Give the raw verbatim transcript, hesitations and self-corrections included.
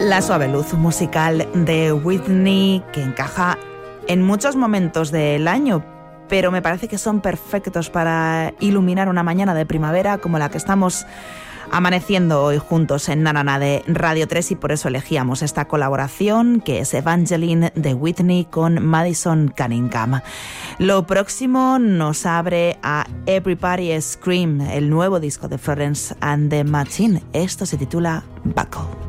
La suave luz musical de Whitney, que encaja en muchos momentos del año, pero me parece que son perfectos para iluminar una mañana de primavera como la que estamos amaneciendo hoy juntos en Nanana de Radio tres, y por eso elegíamos esta colaboración que es Evangeline de Whitney con Madison Cunningham. Lo próximo nos abre a Everybody Scream, el nuevo disco de Florence and the Machine. Esto se titula Buckle.